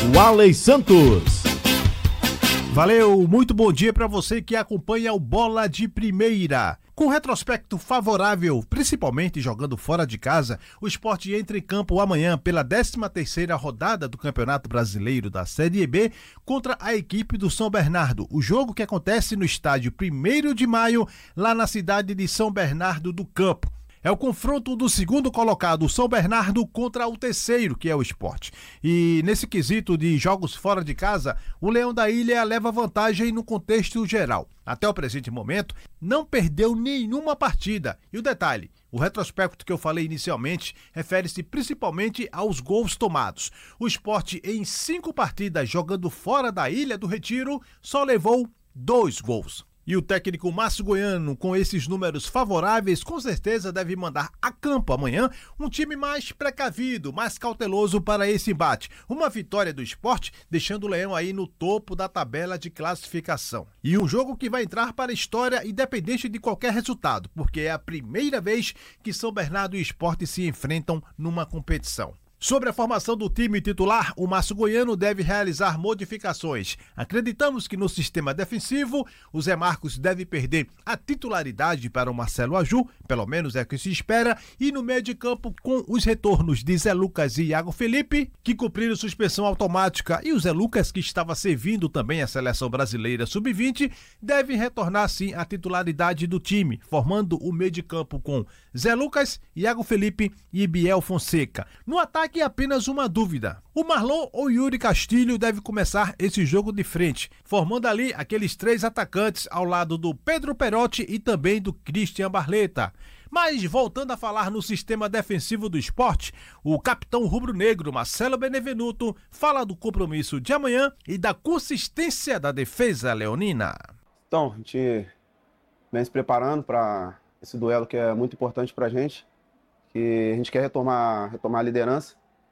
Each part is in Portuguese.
Walley Santos. Valeu, muito bom dia para você que acompanha o Bola de Primeira. Com retrospecto favorável, principalmente jogando fora de casa, o Sport entra em campo amanhã pela 13ª rodada do Campeonato Brasileiro da Série B contra a equipe do São Bernardo. O jogo que acontece no estádio 1º de maio, lá na cidade de São Bernardo do Campo. É o confronto do segundo colocado, São Bernardo, contra o terceiro, que é o Sport. E nesse quesito de jogos fora de casa, o Leão da Ilha leva vantagem no contexto geral. Até o presente momento, não perdeu nenhuma partida. E o detalhe, o retrospecto que eu falei inicialmente refere-se principalmente aos gols tomados. O Sport, em 5 partidas jogando fora da Ilha do Retiro, só levou 2 gols. E o técnico Márcio Goiano, com esses números favoráveis, com certeza deve mandar a campo amanhã um time mais precavido, mais cauteloso para esse embate. Uma vitória do Sport, deixando o Leão aí no topo da tabela de classificação. E um jogo que vai entrar para a história independente de qualquer resultado, porque é a primeira vez que São Bernardo e Sport se enfrentam numa competição. Sobre a formação do time titular, o Márcio Goiano deve realizar modificações. Acreditamos que no sistema defensivo, o Zé Marcos deve perder a titularidade para o Marcelo Aju, pelo menos é o que se espera, e no meio de campo, com os retornos de Zé Lucas e Iago Felipe, que cumpriram suspensão automática, e o Zé Lucas, que estava servindo também a seleção brasileira sub-20, deve retornar sim à titularidade do time, formando o meio de campo com Zé Lucas, Iago Felipe e Biel Fonseca. No ataque, apenas uma dúvida. O Marlon ou Yuri Castilho deve começar esse jogo de frente, formando ali aqueles 3 atacantes ao lado do Pedro Perotti e também do Christian Barleta. Mas voltando a falar no sistema defensivo do Sport, o capitão rubro-negro Marcelo Benevenuto fala do compromisso de amanhã e da consistência da defesa leonina. Então, a gente vem se preparando para esse duelo que é muito importante para a gente, que a gente quer retomar a liderança.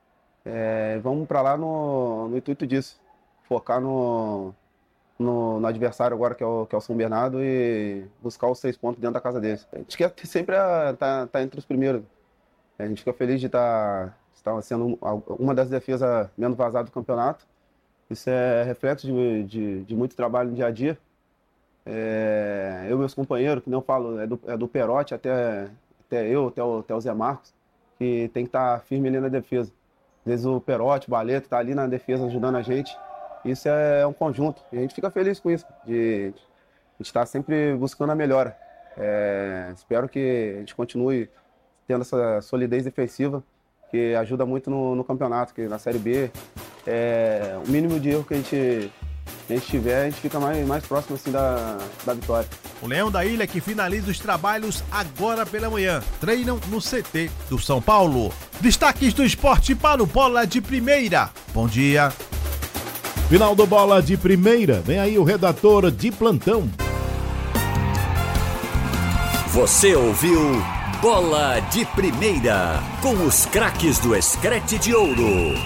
Vamos para lá no intuito disso, focar no adversário agora que é o São Bernardo e buscar os 6 pontos dentro da casa deles. A gente quer sempre tá entre os primeiros. A gente fica feliz de estar sendo uma das defesas menos vazadas do campeonato. Isso é reflexo de muito trabalho no dia a dia. Eu e meus companheiros, que não falo, é do Perotti até o Zé Marcos, que tem que estar firme ali na defesa. Às vezes o Perotti, o Barleta, está ali na defesa ajudando a gente. Isso é um conjunto. E a gente fica feliz com isso, de a gente estar sempre buscando a melhora. Espero que a gente continue tendo essa solidez defensiva, que ajuda muito no campeonato, que na Série B, o mínimo de erro que a gente tiver, a gente fica mais próximo assim, da vitória. O Leão da Ilha, que finaliza os trabalhos agora pela manhã, treinam no CT do São Paulo. Destaques do esporte para o Bola de Primeira. Bom dia. Final do Bola de Primeira, vem aí o redator de plantão. Você ouviu Bola de Primeira, com os craques do Screte de Ouro.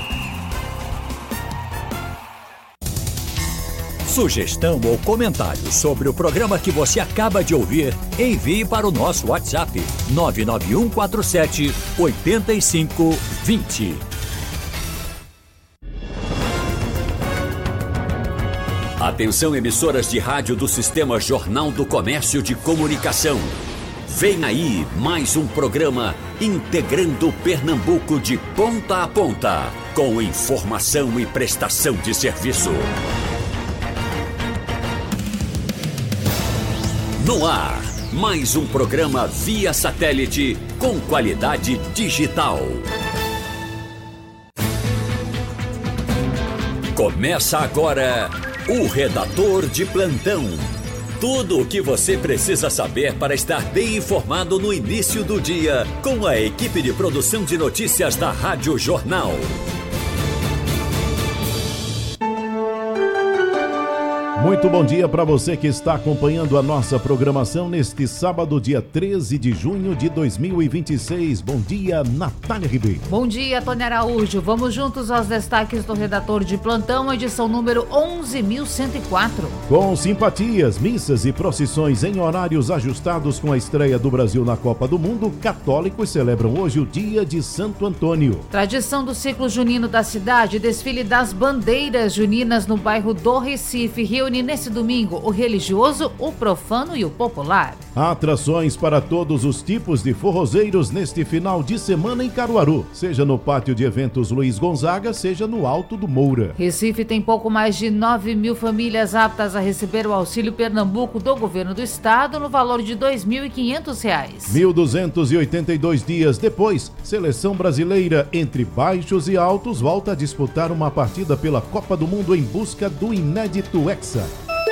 Sugestão ou comentário sobre o programa que você acaba de ouvir, envie para o nosso WhatsApp 99147-8520. Atenção, emissoras de rádio do Sistema Jornal do Comércio de Comunicação. Vem aí mais um programa integrando Pernambuco de ponta a ponta, com informação e prestação de serviço. No ar, mais um programa via satélite com qualidade digital. Começa agora o Redator de Plantão. Tudo o que você precisa saber para estar bem informado no início do dia, com a equipe de produção de notícias da Rádio Jornal. Muito bom dia para você que está acompanhando a nossa programação neste sábado, dia 13 de junho de 2026. Bom dia, Natália Ribeiro. Bom dia, Tony Araújo. Vamos juntos aos destaques do Redator de Plantão, edição número 11.104. Com simpatias, missas e procissões em horários ajustados com a estreia do Brasil na Copa do Mundo, católicos celebram hoje o dia de Santo Antônio. Tradição do ciclo junino da cidade, desfile das bandeiras juninas no bairro do Recife, reúne nesse domingo o religioso, o profano e o popular. Atrações para todos os tipos de forrozeiros neste final de semana em Caruaru, seja no pátio de eventos Luiz Gonzaga, seja no Alto do Moura. Recife tem pouco mais de 9.000 famílias aptas a receber o Auxílio Pernambuco do governo do estado no valor de R$ 2.500. 1.282 dias depois, seleção brasileira entre baixos e altos volta a disputar uma partida pela Copa do Mundo em busca do inédito Hexa.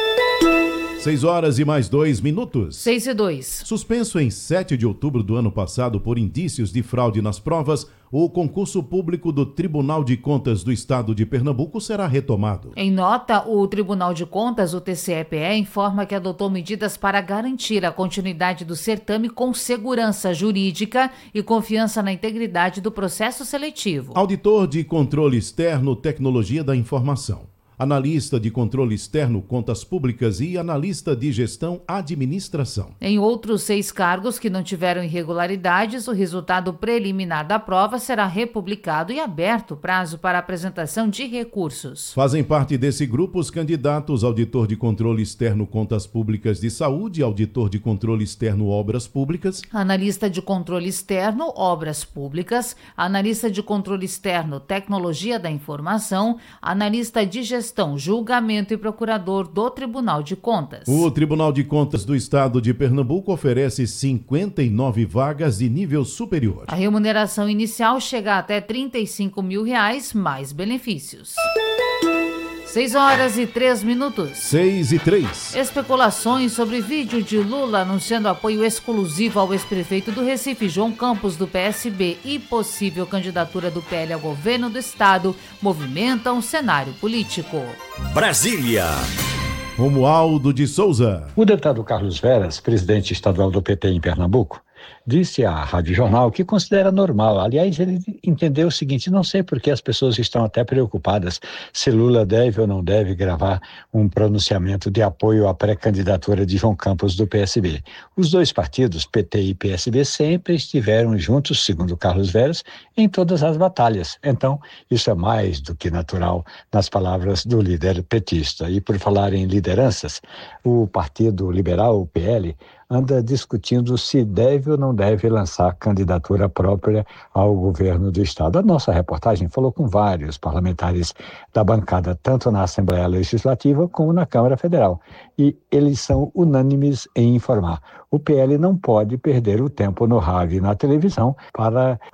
6 horas e mais 2 minutos. 6:02. Suspenso em 7 de outubro do ano passado por indícios de fraude nas provas, o concurso público do Tribunal de Contas do Estado de Pernambuco será retomado. Em nota, o Tribunal de Contas, o TCE-PE, informa que adotou medidas para garantir a continuidade do certame com segurança jurídica e confiança na integridade do processo seletivo. Auditor de Controle Externo, Tecnologia da Informação, analista de controle externo, contas públicas e analista de gestão, administração. Em outros 6 cargos que não tiveram irregularidades, o resultado preliminar da prova será republicado e aberto prazo para apresentação de recursos. Fazem parte desse grupo os candidatos auditor de controle externo, contas públicas de saúde, auditor de controle externo, obras públicas, analista de controle externo, obras públicas, analista de controle externo, tecnologia da informação, analista de gestão, julgamento e procurador do Tribunal de Contas. O Tribunal de Contas do Estado de Pernambuco oferece 59 vagas de nível superior. A remuneração inicial chega até R$ 35 mil mais benefícios. 6 horas e 3 minutos. 6:03. Especulações sobre vídeo de Lula anunciando apoio exclusivo ao ex-prefeito do Recife, João Campos, do PSB, e possível candidatura do PL ao governo do estado movimentam o cenário político. Brasília. Romualdo de Souza. O deputado Carlos Veras, presidente estadual do PT em Pernambuco, disse à Rádio Jornal que considera normal. Aliás, ele entendeu o seguinte: não sei por que as pessoas estão até preocupadas se Lula deve ou não deve gravar um pronunciamento de apoio à pré-candidatura de João Campos do PSB. Os dois partidos, PT e PSB, sempre estiveram juntos, segundo Carlos Veras, em todas as batalhas. Então, isso é mais do que natural nas palavras do líder petista. E por falar em lideranças, o Partido Liberal, o PL, anda discutindo se deve ou não deve lançar candidatura própria ao governo do estado. A nossa reportagem falou com vários parlamentares da bancada, tanto na Assembleia Legislativa como na Câmara Federal, e eles são unânimes em informar: o PL não pode perder o tempo no rádio e na televisão para